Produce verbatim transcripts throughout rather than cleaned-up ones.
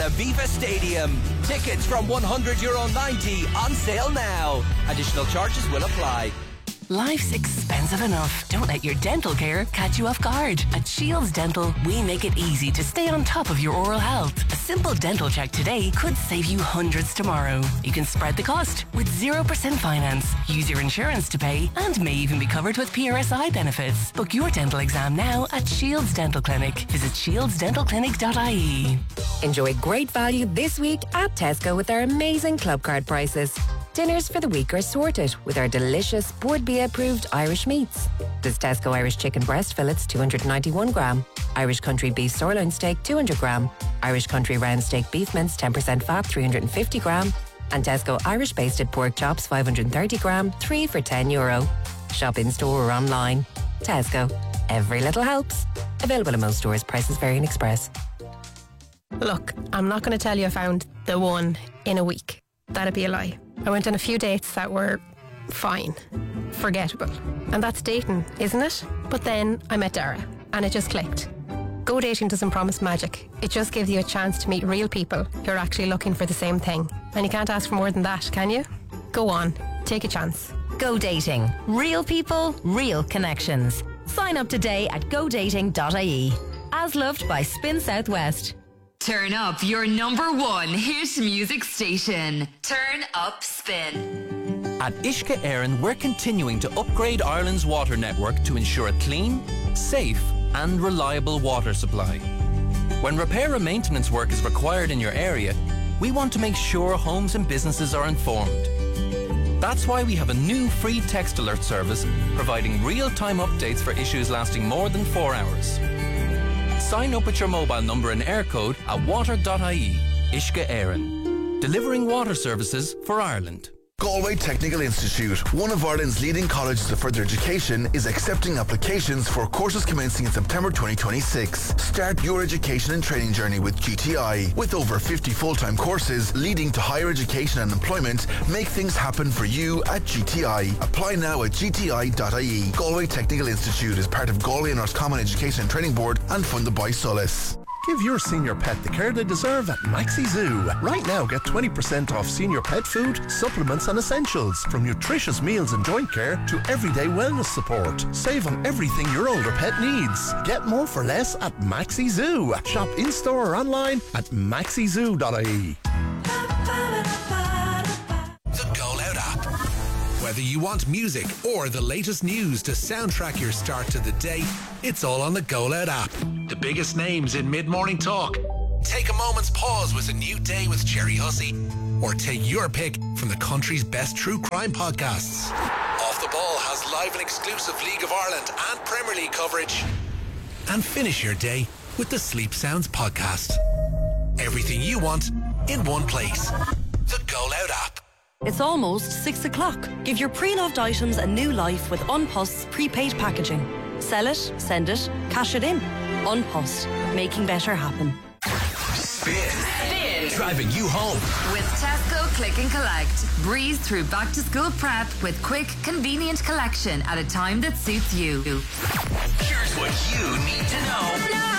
Aviva Stadium. Tickets from one hundred euro ninety on sale now. Additional charges will apply. Life's expensive enough. Don't let your dental care catch you off guard. At Shields Dental, we make it easy to stay on top of your oral health. A simple dental check today could save you hundreds tomorrow. You can spread the cost with zero percent finance, use your insurance to pay, and may even be covered with P R S I benefits. Book your dental exam now at Shields Dental Clinic. Visit shields dental clinic dot I E. Enjoy great value this week at Tesco with our amazing club card prices. Dinners for the week are sorted with our delicious Bord Bia approved Irish meats. There's Tesco Irish chicken breast fillets two hundred ninety-one gram, Irish country beef sirloin steak two hundred gram, Irish country round steak beef mince ten percent fat three hundred fifty gram, and Tesco Irish basted pork chops five hundred thirty gram, three for ten euro. Shop in store or online. Tesco. Every little helps. Available in most stores. Prices vary in Express. Look, I'm not going to tell you I found the one in a week. That'd be a lie. I went on a few dates that were fine, forgettable. And that's dating, isn't it? But then I met Dara and it just clicked. Go Dating doesn't promise magic. It just gives you a chance to meet real people who are actually looking for the same thing. And you can't ask for more than that, can you? Go on, take a chance. Go Dating. Real people, real connections. Sign up today at go dating dot I E. As loved by Spin Southwest. Turn up your number one hit music station. Turn up Spin. At Uisce Éireann, we're continuing to upgrade Ireland's water network to ensure a clean, safe and reliable water supply. When repair and maintenance work is required in your area, we want to make sure homes and businesses are informed. That's why we have a new free text alert service providing real-time updates for issues lasting more than four hours. Sign up with your mobile number and air code at water dot I E. Uisce Éireann. Delivering water services for Ireland. Galway Technical Institute, one of Ireland's leading colleges of further education, is accepting applications for courses commencing in September twenty twenty-six. Start your education and training journey with G T I. With over fifty full-time courses leading to higher education and employment, make things happen for you at G T I. Apply now at G T I dot I E. Galway Technical Institute is part of Galway and Roscommon Education and Training Board and funded by Solis. Give your senior pet the care they deserve at Maxi Zoo. Right now, get twenty percent off senior pet food, supplements and essentials. From nutritious meals and joint care to everyday wellness support. Save on everything your older pet needs. Get more for less at Maxi Zoo. Shop in-store or online at maxi zoo dot I E. The Go Loud app. Whether you want music or the latest news to soundtrack your start to the day, it's all on the Go Loud app. The biggest names in mid-morning talk. Take a moment's pause with A New Day with Jerry Hussey. Or take your pick from the country's best true crime podcasts. Off the Ball has live and exclusive League of Ireland and Premier League coverage. And finish your day with the Sleep Sounds podcast. Everything you want in one place. The Go Loud app. It's almost six o'clock. Give your pre-loved items a new life with Unpost's prepaid packaging. Sell it, send it, cash it in. Unpost, making better happen. Spin. Spin. Driving you home. With Tesco Click and Collect. Breeze through back to school prep with quick, convenient collection at a time that suits you. Here's what you need to know. Now.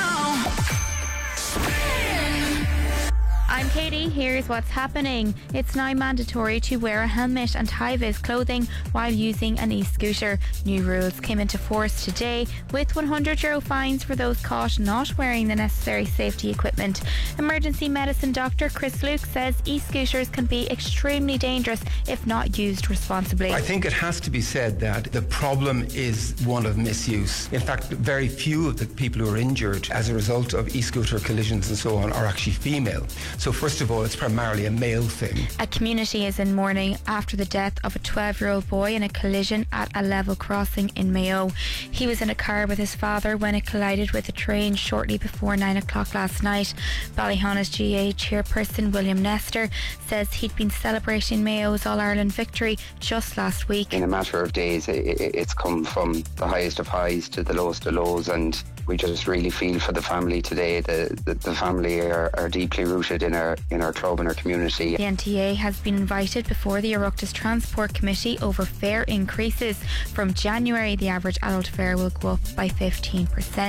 I'm Katie, here's what's happening. It's now mandatory to wear a helmet and high-vis clothing while using an e-scooter. New rules came into force today with one hundred euro fines for those caught not wearing the necessary safety equipment. Emergency medicine doctor Chris Luke says e-scooters can be extremely dangerous if not used responsibly. I think it has to be said that the problem is one of misuse. In fact, very few of the people who are injured as a result of e-scooter collisions and so on are actually female. So first of all, it's primarily a male thing. A community is in mourning after the death of a twelve-year-old boy in a collision at a level crossing in Mayo. He was in a car with his father when it collided with a train shortly before nine o'clock last night. Ballyhonna's G A chairperson William Nestor says he'd been celebrating Mayo's All-Ireland victory just last week. In a matter of days, it's come from the highest of highs to the lowest of lows, and we just really feel for the family today. The, the, the family are, are deeply rooted in our in our club and our community. The N T A has been invited before the Oireachtas Transport Committee over fare increases. From January, the average adult fare will go up by fifteen percent.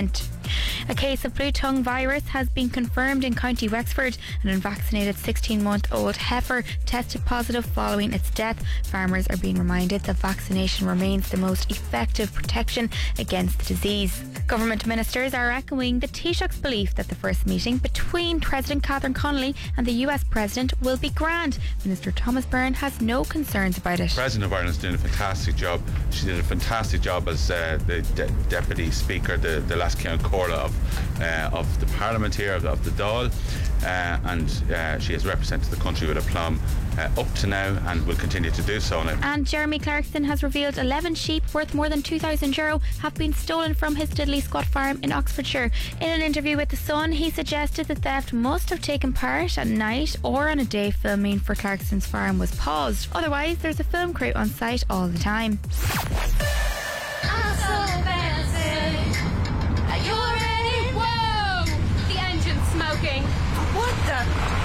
A case of blue tongue virus has been confirmed in County Wexford. An unvaccinated sixteen-month-old heifer tested positive following its death. Farmers are being reminded that vaccination remains the most effective protection against the disease. Government ministers are echoing the Taoiseach's belief that the first meeting between President Catherine Connolly and the U S President will be grand. Minister Thomas Byrne has no concerns about it. The President of Ireland is doing a fantastic job. She did a fantastic job as uh, the de- Deputy Speaker, the, the last Count Corla of, uh, of the Parliament here, of, of the Dáil. Uh, and uh, she has represented the country with aplomb uh, up to now and will continue to do so now. And Jeremy Clarkson has revealed eleven sheep worth more than two thousand euro have been stolen from his Diddley Scott farm in Oxfordshire. In an interview with The Sun, he suggested the theft must have taken part at night or on a day filming for Clarkson's farm was paused. Otherwise, there's a film crew on site all the time. I'm so fancy. Are you ready? Whoa! The engine's smoking. What the?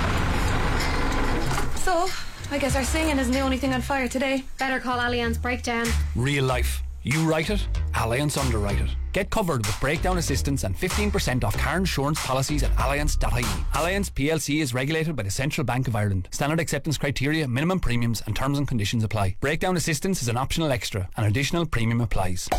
So, I guess our singing isn't the only thing on fire today. Better call Allianz Breakdown. Real life. You write it, Allianz underwrite it. Get covered with breakdown assistance and fifteen percent off car insurance policies at allianz dot I E. Allianz P L C is regulated by the Central Bank of Ireland. Standard acceptance criteria, minimum premiums and terms and conditions apply. Breakdown assistance is an optional extra. An additional premium applies.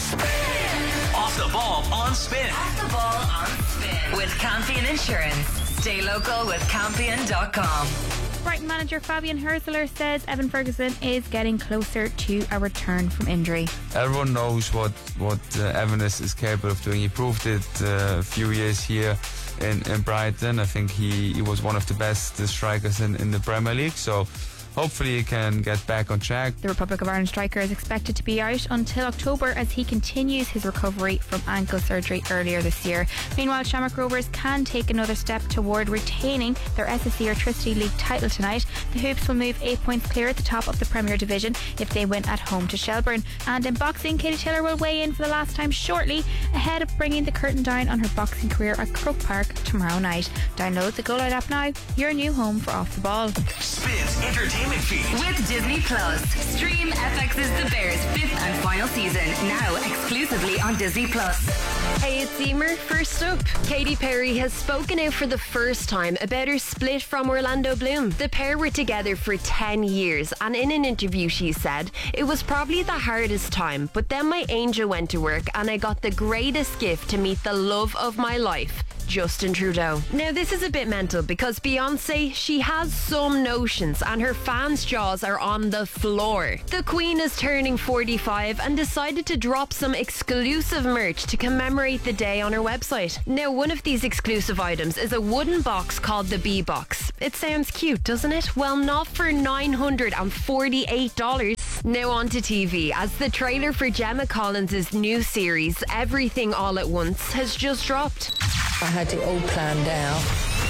Off the ball on Spin. Off the ball on Spin. With Campion Insurance. Stay local with campion dot com. Brighton manager Fabian Hürzeler says Evan Ferguson is getting closer to a return from injury. Everyone knows what, what uh, Evan is, is capable of doing. He proved it uh, a few years here in, in Brighton. I think he, he was one of the best uh, strikers in, in the Premier League. So hopefully he can get back on track. The Republic of Ireland striker is expected to be out until October as he continues his recovery from ankle surgery earlier this year. Meanwhile, Shamrock Rovers can take another step toward retaining their S S E Electricity League title tonight. The Hoops will move eight points clear at the top of the Premier Division if they win at home to Shelbourne. And in boxing, Katie Taylor will weigh in for the last time shortly ahead of bringing the curtain down on her boxing career at Croke Park tomorrow night. Download the Go Loud app now, your new home for Off the Ball. Spins Entertainment Feed. With Disney Plus. Stream F X's The Bears fifth and final season, now exclusively on Disney Plus. Hey, it's Emer. First up, Katy Perry has spoken out for the first time about her split from Orlando Bloom. The pair were together for ten years, and in an interview she said, "It was probably the hardest time, but then my angel went to work and I got the greatest gift to meet the love of my life, Justin Trudeau." Now, this is a bit mental because Beyonce, she has some notions and her fans' jaws are on the floor. The Queen is turning forty-five and decided to drop some exclusive merch to commemorate the day on her website. Now, one of these exclusive items is a wooden box called the B Box. It sounds cute, doesn't it? Well, not for nine hundred forty-eight dollars. Now on to T V, as the trailer for Gemma Collins' new series, Everything All at Once, has just dropped. I had it all planned out.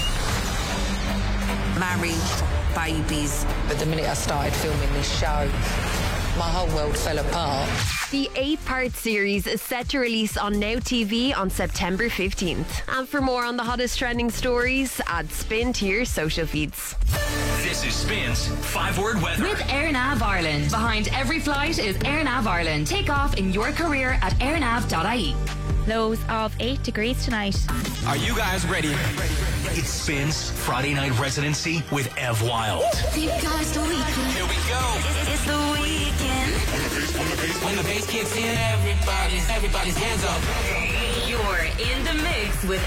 Married, babies. But the minute I started filming this show, my whole world fell apart. The eight-part series is set to release on Now T V on September fifteenth. And for more on the hottest trending stories, add Spin to your social feeds. This is Spin's five-word weather. With AirNav Ireland. Behind every flight is AirNav Ireland. Take off in your career at airnav dot I E. Lows of eight degrees tonight. Are you guys ready? It's Spin's Friday night residency with Ev Wild. Deep guys, the weekend. Here we go. It's, it's the weekend. When the bass kicks in, everybody's, everybody's hands up. You're in the mix with